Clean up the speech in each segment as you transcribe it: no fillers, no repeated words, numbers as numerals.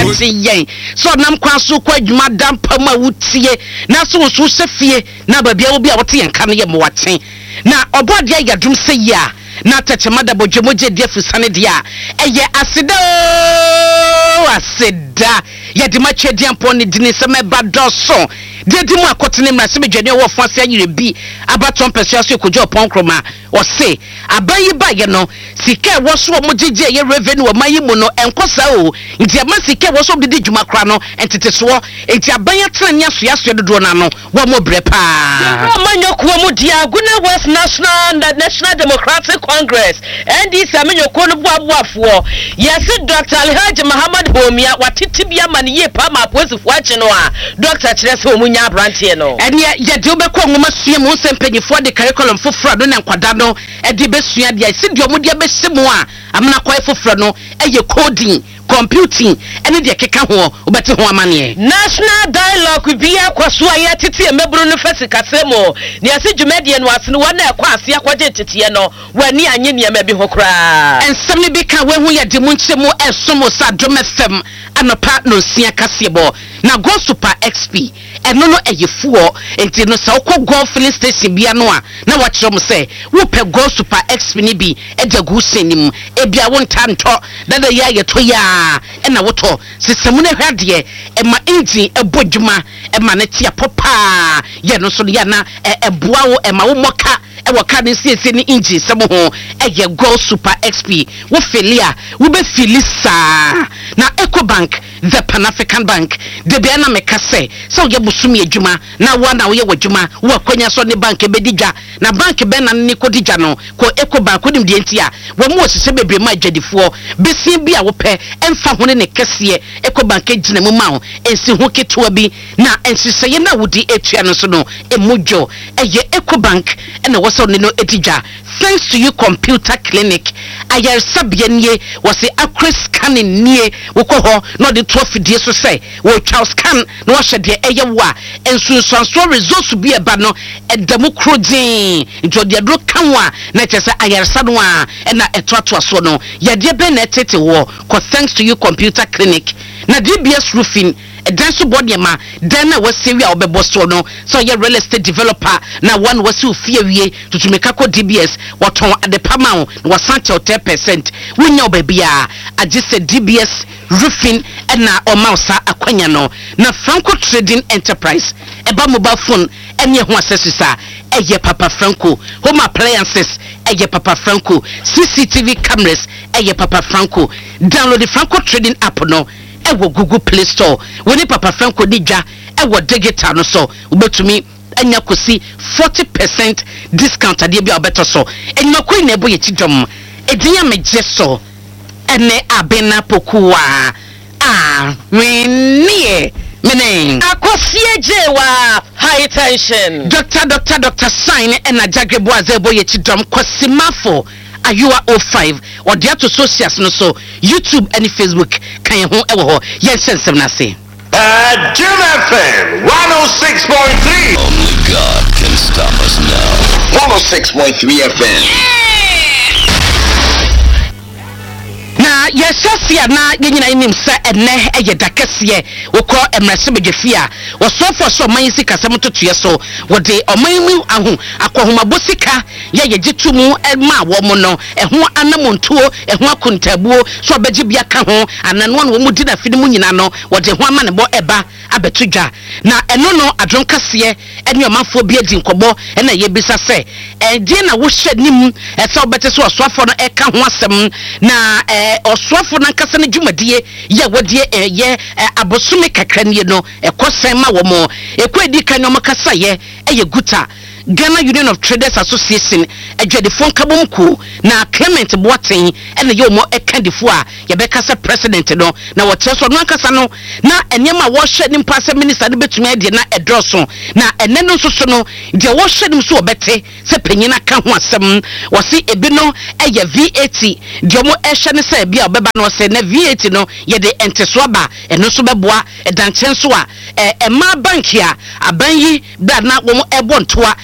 eti yen so nam kwa so kwa adwuma dampa ma wutie na so so sefie na babia wo bia wote yenka no ye mowaten na obode ayadum se ya na tachemada bojemoje dia fusane dia eye aseda ye di ma twedi ampo ne dini se meba doso de di mu akotene mra se medwane wo fase anyire bi abaton pesia so kojo ponkroma o se abayi ba ye no sika wo so mo gege ye revenue o mayi mu no enkosa o nti ama sika wo so de dwuma kra no entete so enti abanya tranya so ya so dodo na no wo mo bre pa amanyokuo mu dia Guna West National Democratic Congress NDC amenyokuo no boaboafo yes Dr. Alhaji Muhammad Homia watiti bia maniye pa ma posifo ache no a Dr. Chirese omunya abrantie no ene ye de obekọ nwoma sua mu sempanyifo de curriculum foforo no na nkwada no e de besua de ise de omude besemu a amna kwai foforo no eye coding computing ene de keka ho obete ho amane national dialogue bia kwaso aye tete emeburu no fasikasemo ne ase dwumade no ase no wona ekwa ase akwaje tete no wani anye ne ma bi ho kra ensem bi ka we hu ye de mu nkyemu esomo sa dom fm anopa no sia kasebo na go super xp eno no eyefuo enti no sa okọ go filling station bia no a na wa kire mo se wo pe go super xp ni bi edagu senim ebia wo ntanto dada ya yeto ya ena woto sisemu na hwade ema engine ebodwuma ema ne tia popa ye no so ya na eboa wo ema wo moka ewo ka ne siesie ni engine semo ho eye go super xp wo filia wo be filisa na Ecobank the Pan African Bank de bia na meka se so ye busumi adwuma na wo na wo ye wadwuma wo akonya so ne bank bedidwa na bank be na ne kodidwa no ko Ecobank kodim de ntia wo mu osise bebre ma adwadifo besi bia wo pe emfa ho ne kese Ecobank gina mu ma ho ensi ho ketewa bi na ensise ye na wodi etua no so no emudwo eye Ecobank ena wo so ne no edidwa thanks to you computer clinic ayer sabianye wose accurate scanning nie wokoho no de trophy so say wo Charles scan no hye de eye wa ensunsanso results bi eba no edamu krojin njode adro kanwa na chese ayer sano a na etoato so no ye de be na tete wo ko thanks to you computer clinic na DBS roofing dance body ma then was seria obebo so no so ye real estate developer na one was you fear wie tutumeka ko DBS waton adepama was 10% wonya obebia agise DBS roofing na omausa akwanya no na Franco Trading Enterprise eba mobile phone enye ho asesisa eye Papa Franco home appliances eye Papa Franco CCTV cameras eye Papa Franco download the Franco Trading app no ewo Google Play Store woni Papa Franco didwa ewo digital no so ubetumi anya kosi 40% discount ade bia obeto so enyo ko na ebo ye tidom edinya meje so ene abena pokuwa mene akosie jewa high tension Dr. Sign ena Jagrebo azebo ye tidom kosimafo Ayua 05 or the to socials no so YouTube and Facebook can you ho ewo ho yen sensem na se Jim FM 106.3 Only God can stop us now 106.3 FM na yesasia na yenyina inim sa enne eye dakese wokọ emrese bedwefia wosofo so man sika sam totoye so wode omanmu ahu akohomabosika ye yegitumu ma wo mo no eho anamontuo eho akontabuo so beji bia ka ho anano no mu di na fidi mu nyina no wode ho ama ne bo eba abetudwa na eno no adronkase ene omafo bi adi nkobo ena ye bisa se die na wo hye nim ese obete so osofo no eka ho asem na osofo na nkasa ne dwumadie ye wodie ye abosume kakranie no ekosen ma wo mo ekwedi kan no makasa ye eye guta Ghana Union of Traders Association adwadefo nkabomku na Clement Boateng ene ye omo ekandefo a ye bekasa president no na woteso no ankasa no na enyema wo hye ni mpase minister de betumi ade na edroso na ene no soso no de wo hye nim so obete se panyina ka ho asem wo se ebi no eye VAT de omo ehye ne se bia obeba no se na VAT no ye de enteso aba eno so beboa edankyen so a ema bank a abanyi da na wo ebo ntoa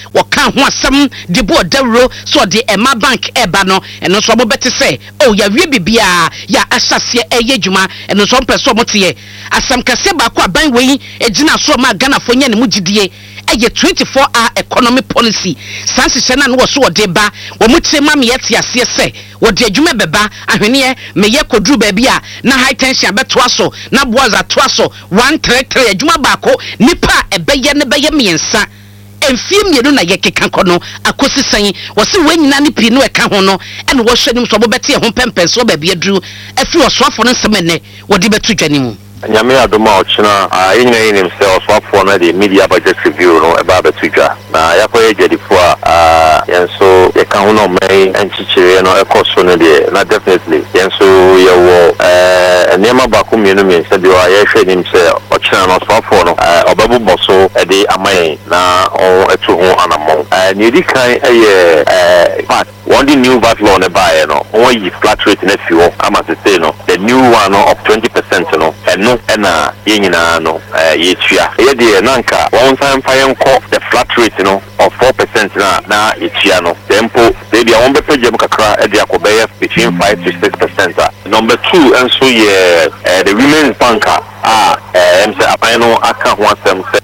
wɔka ho asɛm de bo dawro so de Emma Bank eba no eno so mobete say oh ya wie bibia ya ahyase eye dwuma eno so mpɛ so mote asɛm kase ba ko aban wei egina so ma Ghana fo nya ne mugidie eye 24-hour economy policy sanse hye na no so de ba wo mutie ma me yete ase se wo de adwuma beba ahwene me ye kodru ba bia na high tension beto aso na boys ato aso 133 adwuma ba ko nipa ebeye ne beye miensa emfie mienu na yekeka kono akosi san wo se wanyina ne pi no eka ho no ene wo hwenim so bobete ho pempenso ba bia duru afi osofo no nsem wo de betu dwane mu Nyame adoma ochina yenya yin himself for na the media budget review no eba betudwa na yakoye jedifo yenso ye kan ho no mai enchichire no ekoso no de na definitely yenso ye wo enema ba ko mienu mi se bi wa ye hwe nim se ochina no for no obabu boso e de amai na o etu ho anamon ni di kan part one the new VAT law ne buy no one yi flat rate na fuel ama se say no the new one of 20% no ena yenyina no yetua ye de nanka one time fire nko the flat rate no of 4% na yetua no tempo they be won be page kakra e de akobe between 5 to 6%. Number 2 enso ye the women's banker say apano aka ho asem say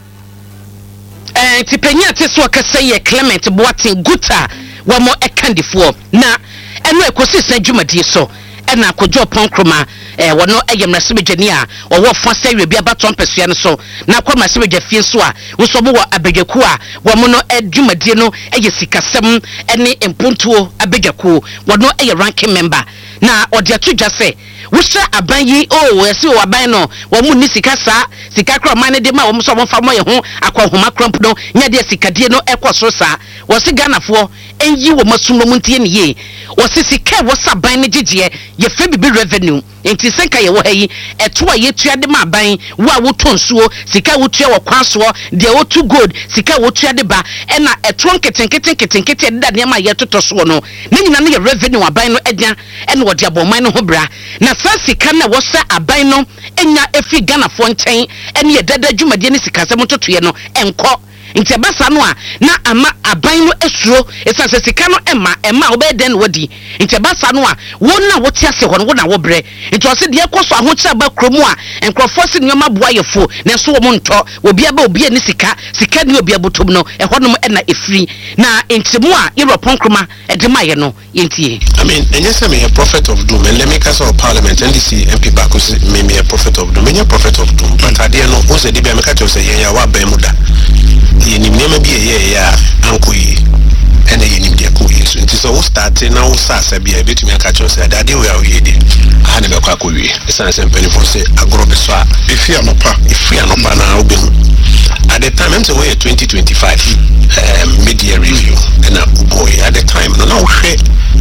tipenya te so akasa ye Clement Boateng Guta wa mo ekandifo na eno ekosi san dwumadie so ena akojo ponkroma wono eyemrasebejani a wo fa sewe bia baton pesua no so na kwama sebeja fie so a wo so bo abegyaku a wo mo no adwumadie no eye sikasem ene empontuo abegyaku wono eye ranking member na odi atudwa se wo hye aban yi esi wo aban no wo mu ni sikasa sikakra man de ma wo so mo fa mo ye ho akwahoma kramp no nya de sikadie no ekoso sa wo se Ghanafo enyi wo masumno muntie ne ye wo se sika wo saban ne gigye ye fe bibi revenue enti senka ye wo hayi eto a ye tua de ma ban wo a wo tonsuo sika wo tua wo kwaso de wo too good sika wo tua de ba ena eto nketenkete de da ne ma ye totoso no ne nyina ne ye revenue aban no enya ene wo de aboman no ho bra na fa sika na wo sa aban no enya efi Ghanafo nchen ene ye dada dwumade ne sika se mototoye no enko nti basa no a na ama aban no esuro esase sika no ema obeden wodi nti basa no a wona wote ase ho no wona wo bre nti ose de ekoso ahochi aba kromu a enkrofo se nyoma boa yefo na so wo monto obi aba obi ani sika ni obi abotom no eho no na efiri na nti mu a European kroma de maye no yentie I mean enyesa me a prophet of doom and let me cast of parliament and see MP back me a prophet of doom me a prophet of doom but ade no o se de bia me ka cho se ya wa ban mu da yenim nema bi ya ankoyi ene yenim de ko yesu nti so wo start na wo sasa bia betumi aka cho se ade we a we de ane be kwa kowie esan se mpani for se agoro be so a ifia no pa na obi at the time until 2025 mid-year review and boy at the time no we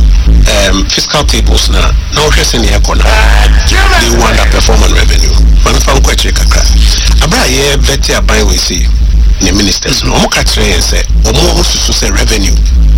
fiscal tables now we say near corner they want that performance revenue man fa ko check kakra abra ye better buy we see the ministers no mo ka tire say omo susu say revenue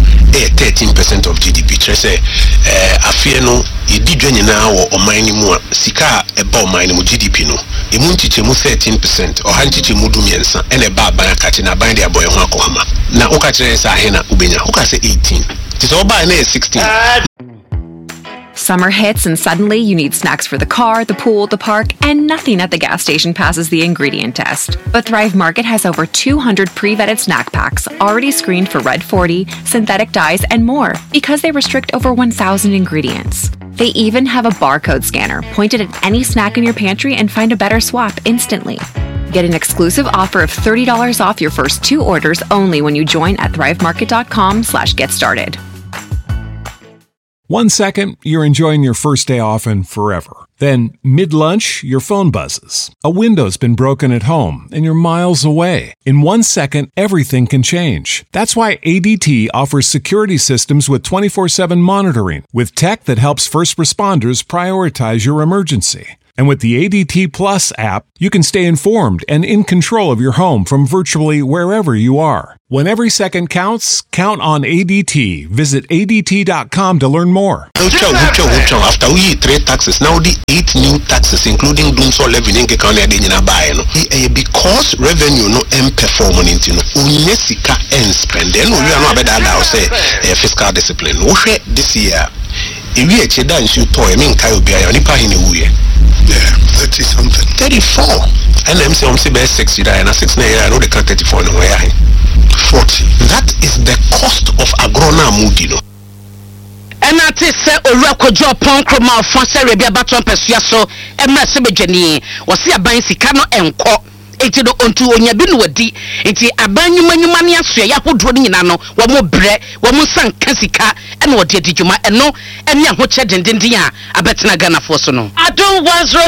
13% of GDP tire say afie no ididwa nyina wo oman ni mu sika eba oman ni mu GDP no emu ntiche mu 13% o hantiche mu dumiensa ene ba ban akati na ban de aboye ho akohama na o ka tire say ahena ubenya o ka say 18 ti so ba na 16. Summer hits and suddenly you need snacks for the car, the pool, the park, and nothing at the gas station passes the ingredient test. But Thrive Market has over 200 pre-vetted snack packs already screened for Red 40, synthetic dyes, and more because they restrict over 1,000 ingredients. They even have a barcode scanner pointed at any snack in your pantry and find a better swap instantly. Get an exclusive offer of $30 off your first 2 orders only when you join at thrivemarket.com/getstarted. 1 second, you're enjoying your first day off and forever. Then, mid-lunch, your phone buzzes. A window's been broken at home and you're miles away. In 1 second, everything can change. That's why ADT offers security systems with 24/7 monitoring, with tech that helps first responders prioritize your emergency. And with the ADT Plus app, you can stay informed and in control of your home from virtually wherever you are. When every second counts, count on ADT. Visit ADT.com to learn more. After we 3 taxes, now the 8 new taxes, including Doomsol levy, because revenue no performing into unyesika and spend. Then we are not better now say fiscal discipline. This year, if we actually done shoot toy, I mean, Kayo be a nipa in a way. Yeah, 30 something. 34. And I'm saying, I'm 60, and 6 I know they can't 34 no way. 40. That is the cost of agrona mudino. And I say, Orako Joe Ponkroma, Fonse Rebia Baton Pesuaso, and Massabejani, was here buying Sicano and Co. Eti no ontu onya bi no wadi enti abanyu mani asua ya hodro ni nyina no wo mo bre wo mo san kasika e no wodi adwuma eno ene ahoche dendenden a abetena Ghana fo so no Adon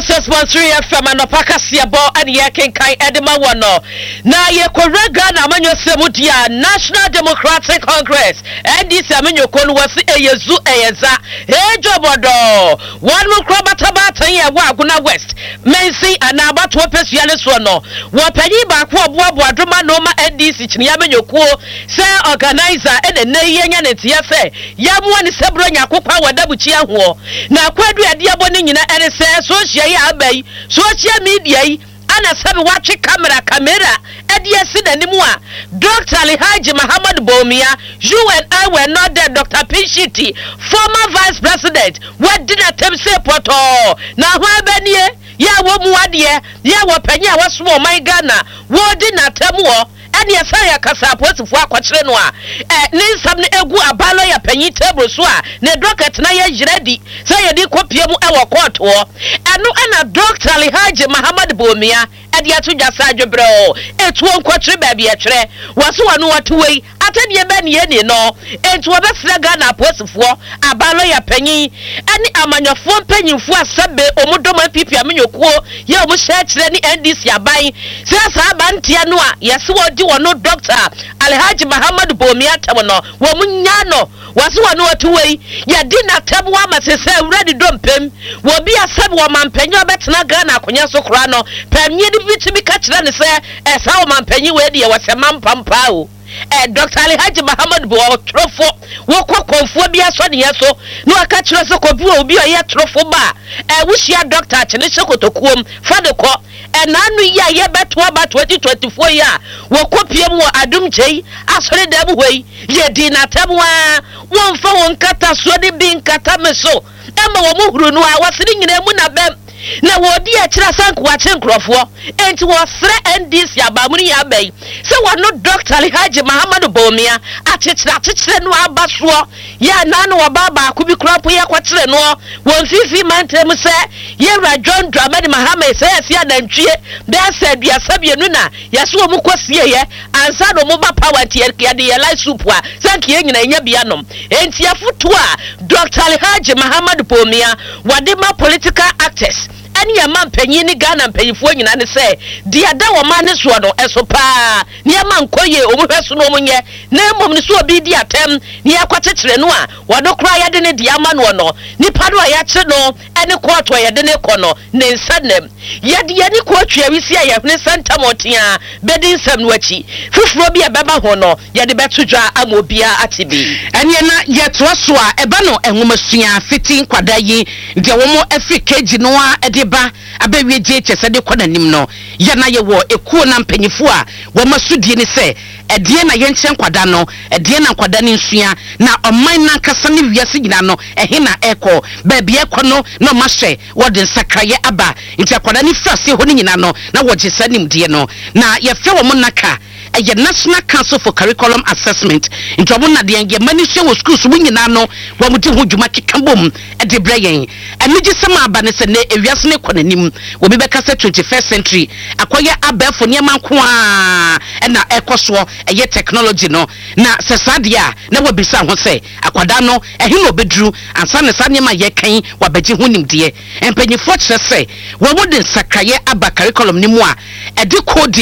106.3 FM anopaka siabo ene ye kenkan edema wono na ye korra Ghana amanyo semu dia National Democratic Congress NDC amenyo konu wasi eyezu eyeza ejobodo one mo krobatabatan ye wa Aguna West mensi anabato pesuale so no wapanyi baako aboabo adoma noma NDC chini amenyokuo se organizer ene neyenya netia se yamwa ni sebro nyakokwa wadabuchi aho na kwadu ade abone nyina ene se social ya abai social media yi ana sabe watch camera ade esi nanimu a Dr. Alhaji Muhammad Bawumia you and I were not there. Dr. Pinshiti former vice president what did atemse poto na ho abanie ya wo muadie ya wo panya waso my Ghana wo di na tamuo ene yesa ya kasa aposifo akwakire no a ne nsam ne egu abalo ya panyi table so a ne docket na ya jiredi say ye di kopie mu e wo court ho eno ana Dr. Alhaji Muhammad Bawumia ade atudwa sa adwebre o etuo nkwatire ba bia twere waso wano watuwei atade be ne ye ni no entu obesra Ghana aposifo abalo ya panyi ene amanyofo panyimfo asabe omudoma pipia menyokuo ye omo hye kire ni NDC aban sesa abantia no a yesi wodi wono Dr. Alhaji Muhammad Bawumia tamono wo munya no waso wano watuwei ye di na tabu amasese uredi dompem wo bi asabe wo mampanyi obetena Ghana akonya so kora no pamye di bitimi ka kire ne se esa wo mampanyi we de wo se mampampa o Dr. Alhaji Muhammad Bawumia trofo wo konfo bia so ne yeso no aka kire so ko bi obi oye trofo ba wuhia doctor chene sekotokuom fadeko enanu ya ye beto ba 2024 ya wo kopiem wo adum chei asore dem hoi ye di na temwa won fa won kata so de bin kata meso ema wo muhuru no a wasiri nyina mu na bem na wodi a kira sanku wa chenkrofo enti wo sre NDC abamuri ya bai se wono Dr. Alhaji Muhammad Bawumia achechire no abaso ya nanu wa baba akubi krapo ya kwatere no won fifi mantem se ye ra John Dramani Muhammad se ya nantwie be asadua sabienu na yeso mu kosie ye ansa no mu ba power tie de ye life soup a sanki ye nyina nya bia nom enti afuto a Dr. Alhaji Muhammad Bawumia wade ma political actors ani ya mampanyi ni Ghana mpanyifo nyina ne se dia da wo ma ne so no eso pa ne ma nkoye omuhweso no munye na mom ne so obi di atem ne yakwakekere no a wodo kra ya de ne dia ma no no nipa do ya kye no ene court ya de ne kono ne nsanem ya de ya ni court ya wisi ya hune santa motia bedin sam no achi fufuro bi abeba ho no ya de betudwa amobia atibi ene na yeto so a eba no enwomasua fitin kwada yi de wo mo afikeji no a ede ba abewie chese de kwana nim no ya na ye wo ekuo na mpanyifo a wo masudie ni se edie na yenche nkwada no edie na nkwada ni nsua na oman na kasa ne wiase gina no ehe na eko ba bia ekọ no na mahye wo de nsakraye aba nti akwada ni frase ho ni nyina no na wo gye sanim die no na ye fe wo monaka a National Council for Curriculum Assessment into one the young manisha was schools winning no one would do Jumaki Kambum at the Brain and Niji Sama Banisane a Yasne Konim will be back as 21st century acquire a bell for Niaman Kwa and now Ecoswa a yet technology no na Sasadia never be some say Aquadano a himo bedrew and San Sanima Yakin what Beji Hunim dear and Penny Fortune say what wouldn't Sakaye Abba curriculum Nimwa a decoding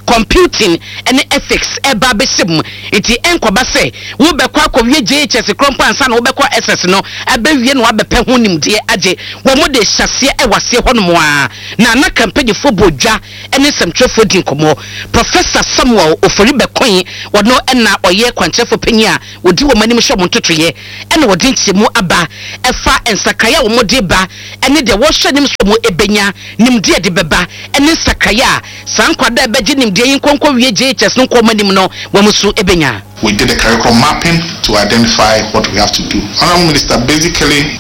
computing and ethics eba besem enti enkoba se wo bekwa akɔwie JHS krompo ansa na wo bekwa SS no abewie no abepe ho nimde age wo mo de hyase ewase honom a na campaign fo bodwa ene semtrefo din komo Professor Samuel Ofori Bekoyin wono na oye kwantrefo panyi a wodi wo manim hwe mo ntotoye ene wodi ntiemu aba efa ensakaya wo mo de ba ene de wo hwe nim so mo ebenya nimde de beba ene nsakaya sankwada ebeje nimde yin konko wie JHS no ko manim no wo mo so ebenya. We did a curriculum mapping to identify what we have to do. Honorable Minister, basically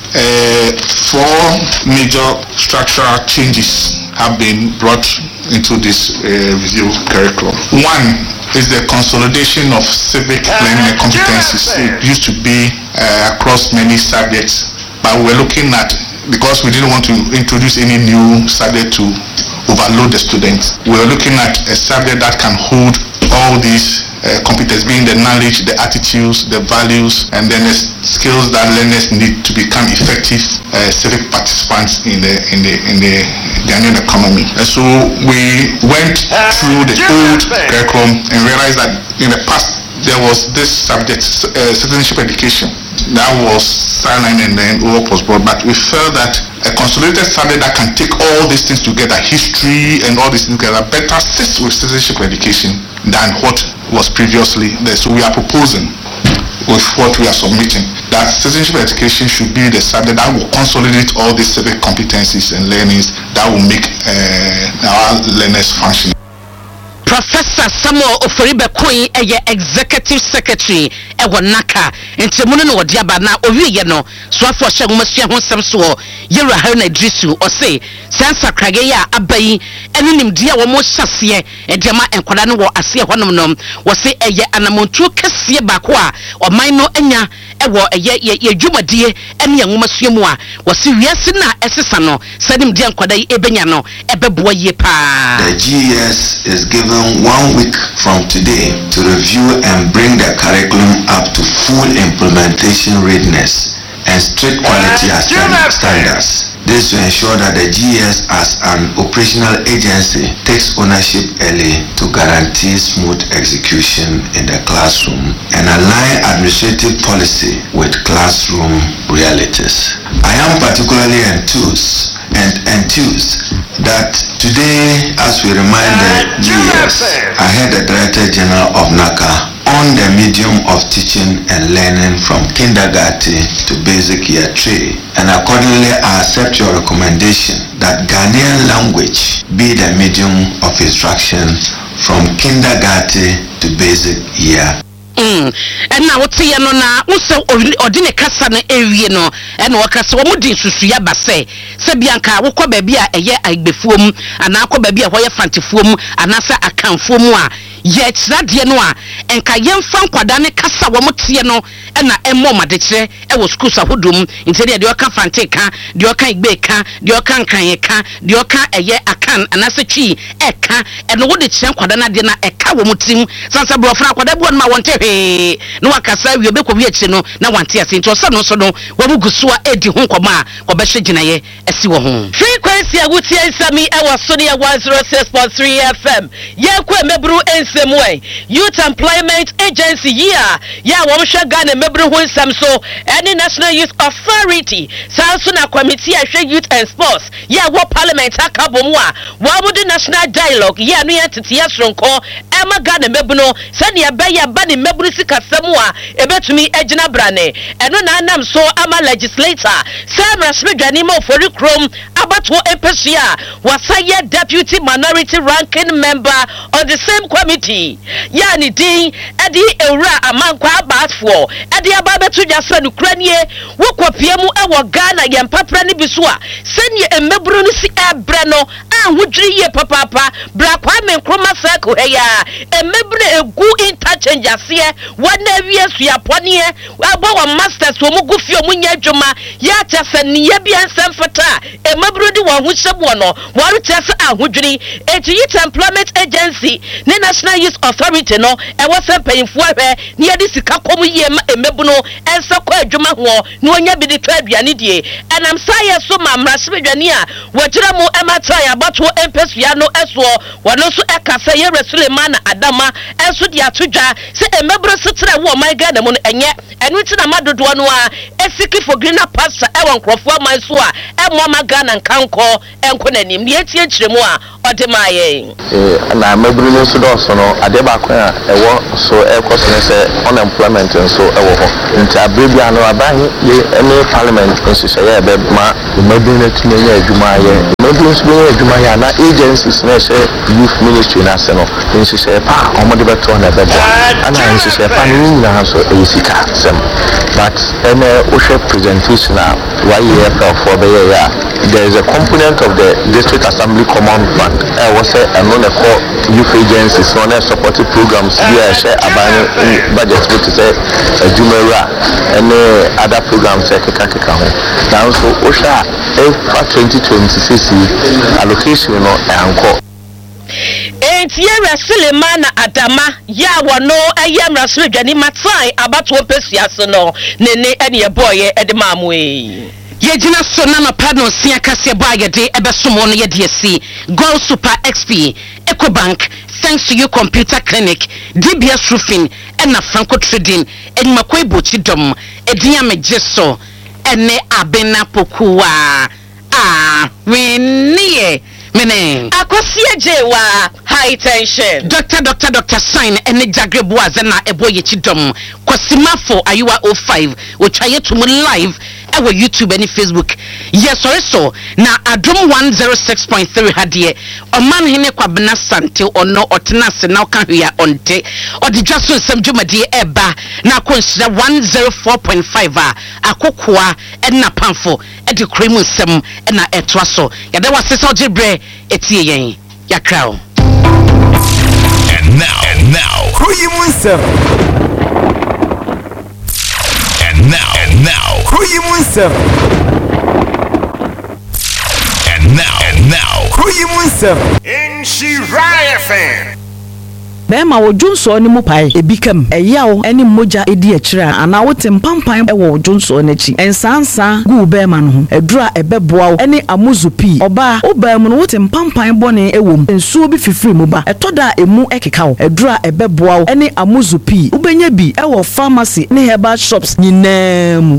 4 major structural changes have been brought into this review curriculum. One is the consolidation of civic learning competencies. It used to be across many subjects, but we're looking at, because we didn't want to introduce any new subject to overload the students, we're looking at a subject that can hold all these competence, being the knowledge, the attitudes, the values, and then the skills that learners need to become effective civic participants in the Ghanaian economy. And so we went through the old curriculum and realized that in the past there was this subject, citizenship education, that was sidelined and then work was brought back. We felt that a consolidated subject that can take all these things together, history and all these things together, better sits with citizenship education than what was previously there. So we are proposing with what we are submitting that citizenship education should be the subject that will consolidate all these civic competencies and learnings that will make our learners function. Professor Samuel Ofori Bekoyin eye executive secretary ewo naka ntemu no wodi aba na owiye no so afo hye ngomasua ho sem so yera ha na Idrisu o say sensa krage ya abai enimdi a wo mo hyase edema enkwada no wo ase honom no wo say eye anamontu kese ba ko a oman no anya ewo ye dwumadie ene ngomasua mu a wo say wiase na esesa no sanimdi enkwada yi ebenya no ebeboa ye pa. The GES is given 1 week from today to review and bring the curriculum up to full implementation readiness and strict quality standards. This will ensure that the GES as an operational agency takes ownership early to guarantee smooth execution in the classroom and align administrative policy with classroom realities. I am particularly enthused that today, as we remind the GES, I heard the Director General of NACA on the medium of teaching and learning from kindergarten to basic year 3, and accordingly I accept your recommendation that Ghanaian language be the medium of instruction from kindergarten to basic year. And now what's no na uso odine kasa no ewie no and wakasa wo mudi susu ya base se bianka wo kwa baabi a eye agbefuom ana kwa baabi a hoye fantefuom ana se akanfuom a ye kyerade no a enka yemfa nkwada ne kasa wo motie no na emmo madekire e wo school sahodum intede de oka fanteka de oka igbeka de oka nkanyeka de oka eye akan ana se twi eka eno wo de kyerɛ nkwada na de na eka wo motim sansa brofra nkwada bu no ma wonte no wakasa wi obekɔ wi akyi no na wante ase nti ɔsa no so no wabuguso a edi ho nkɔma a kɔbɛhye ginaye esi wo ho frequency agutie nsami ewa Sonia 106.3 FM yekɔ emebru ensemu Youth Employment Agency ya wo hwɛ Ghana emebru ho nsam so any National Youth Authority sanso na committee ahwɛ youth and sports ya wo parliament akabomu a wo amudu national dialogue ya no yɛtete yɛsoronko ema Ghana emebru no sɛde ɛbɛyɛ ba ne mebru sikasɛmu a ebetumi agina brane eno na anam so ama legislator Sam Rasmedwani ma ofori krom abato epesia wasaye deputy minority ranking member of the same committee ya ni din edi ewura amankwa abatfo edi ababetu jasa nukranie wokopie mu ewo Ghana yempapra ne biso a senie emebru no si ebre no ahudwiri ye papapa bra Kwame Nkrumah sako heya emebre egu interchange ase wana wie suapone abo wa masters wo mugu fie omunya adwuma ya chase niye bia nsɛmfata emebre di wo ho hyebo no wari chase ahodwiri Youth Employment Agency ne National Youth Authority no ewo sempayinfo ahwe ne yedi sika komu yema emebu no ensa kwa adwuma ho ne onya bi de twa aduane die enam saye so ma mrasebedwane a wajira mu emata ya bato empesua no eso wono so ekasa ye Suleiman Adama enso de atodwa se emebro setre wo man ga na mu no enye enu ti na madodo no a esiki for greener pasture ewo nkrofo man so a emo magana nkanko enko nanim ne etie kiremu a odemaye na mebru no so do so no ade ba kwa ewo so ekoso ne se unemployment so ewo ho nti abrebia no aban ye ene parliament nso se ye be ma mebru no tune ye adwuma ye mebru so ye adwuma ye na agencies na se youth ministry na se no nso se pa omode beto na bebo ana nso se pa ni na so esika sem but ene o share presentation na why ye for be ya there is a component of the district assembly common fund was a non-core youth agencies on a supportive programs here share about budget to say a jumera and other programs keka ho now so osha for 2026 allocation no anko Entiere Suleiman Adama ya wono ayem rasredwani matai abato pesia so no nene ene ye boye edemamwe Yejina sona na pardon sia kase baye de ebesomo no ye de si Gold Super XP Ecobank thanks to you computer clinic DBS roofing and na Franco trading and makwe bochidom edinya mejeso ene abena pokuwa winiye mene akosie jewa high tension Dr. Sign ene jagrebu azena eboye chidom kwasimafo ayuwa 05 uchaye tumu live ewo YouTube and Facebook yes so na adom 106.3 hadie oman hene kwabena sante ono otenase na oka hwea onte odidwaso nsem dwumadie eba na akonhyira 104.5 a akokoa na pamfo edi kremu nsem na etwaso yade wasesa ogibre etie yen yakrao And now, Kuyimunsem. And now, Kuyimunsem. And now, Kuyimunsem. in Shiraya fan. Bema wo Junso ni mu pai ebikam eyawo eni moja edi akira ana wote mpampan wo Junso n'echi ensansa gu bema no ho edura ebeboa wo eni amuzupi oba oba mu no wote mpampan bone ewom ensuo bi fifiri mu ba etoda emu ekeka wo edura ebeboa wo eni amuzupi ubenya bi ewo pharmacy ne herbal shops nyinam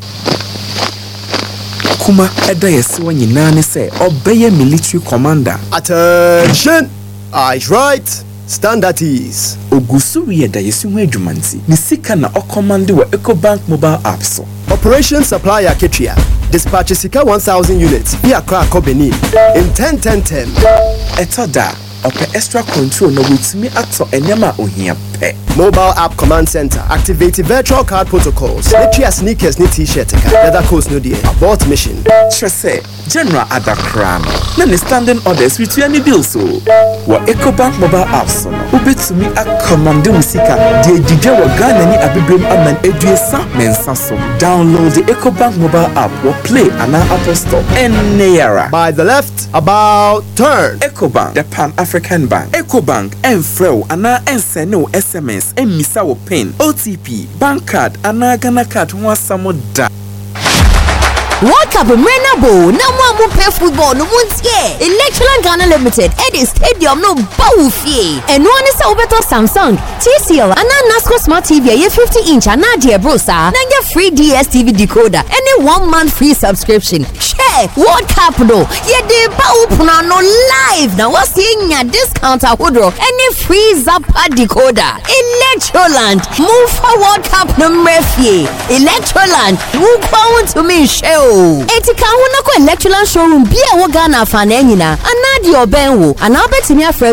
Kuma eda yesi wa nyina ne se obeye military commander. Attention! Eyes right. Stand at ease. Ogusuri yeda yesi ho adwumanti. Ni sika na okomande wa Ecobank mobile app so. Operation Supply Aketria. Dispatch Sika 1000 units via Accra Benin in 10-10-10. Etoda ope extra control na wutimi ato enyama ohia pe. Mobile app command center. Activate virtual card protocols. Letria sneakers ni t-shirt leather coats no die. Abort mission. Trese General Adakrano. Na ne standing orders with any bills so. Wa Ecobank mobile apps no. Ubetumi akomande musika de didwa wa Ghana ni abibrem aman eduesa mensa so. Download the Ecobank mobile app or play ana Apple Store. Eneyara. By the left, about turn. Ecobank, the Pan-African Bank. Ecobank, Enfreo, ana Enseno SMS, Emisa wo PIN, OTP, bank card, ana Ghana card, Mwasamo da. World Cup Renabo, no more play football, no one's here. Electroland Ghana Limited, Eddie Stadium, no Bawufi. And one is over to Samsung, TCL, and NASCO Smart TV, a 50-inch, and Nadia Brosa, and your free DSTV decoder, and a 1 month free subscription. Share World Cup, no, yeah, the Bawupuna no live. Now, what's seeing your discount at Woodrow, and a free Zappa decoder. Electroland, move for World Cup no Murphy. Electroland, move forward to me, show. Etika wona ko Electroland showroom bia wo Ghana fa na nyina anadi obenwo anabetimi afre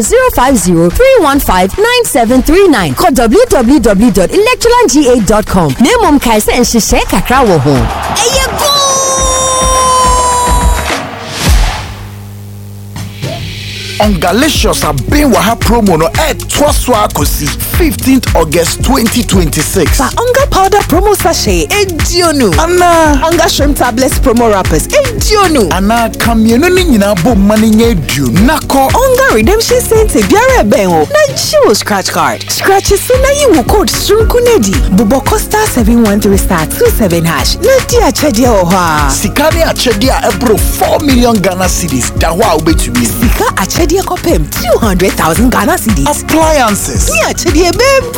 050-315-9739 call www.electrolandga.com nemom kai se nhihye kakra wo ho eye go. 106.3 Ongalicious Abenwaha promo no Twaswa Kosi 15th August 2026. Sa Onga powder promo sachet Edionu. Anna Onga shrimp tablets promo wrappers Edionu. Anna Kamienu Nina Bo Money Edu Nako Onga redemption center Biara Benho. Na Jiwo scratch card. Scratch is na you code Strunkunedi. Bubo Costa 713*27#. Na dia chedia oha. Sikani achedia ebro 4 million Ghana cedis. Dawa ubetumi. Sika achedia kopem 200,000 Ghana cedis. Appliances. Ni achedia bebu